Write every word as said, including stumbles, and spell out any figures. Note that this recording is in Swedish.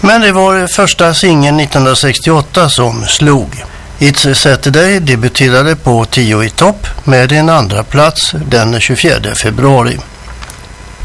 Men det var första singeln nittonhundrasextioåtta som slog. It's Saturday debuterade på tio i topp med en andra plats den tjugofjärde februari.